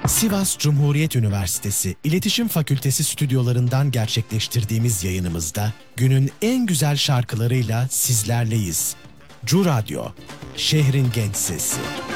Sivas Cumhuriyet Üniversitesi İletişim Fakültesi stüdyolarından gerçekleştirdiğimiz yayınımızda günün en güzel şarkılarıyla sizlerleyiz. Cu Radyo, şehrin genç sesi.